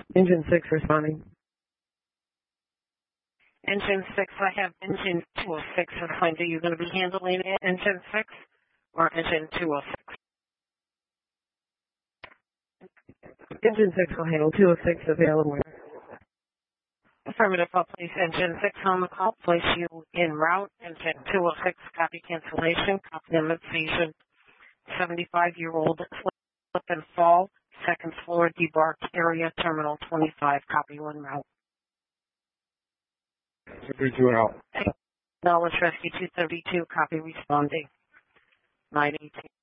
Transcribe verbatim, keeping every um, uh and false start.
Engine six responding. Engine six, I have engine two oh six assigned. Are you going to be handling engine six or engine two oh six? Engine six will handle two oh six available. Affirmative, I'll place engine six on the call. Place you en route. Engine two oh six, copy cancellation. Copy invitation. seventy-five-year-old slip and fall. Second floor, debarked area, terminal twenty-five. Copy one route. three two out. Knowledge Rescue two thirty-two, copy responding. nine eighteen.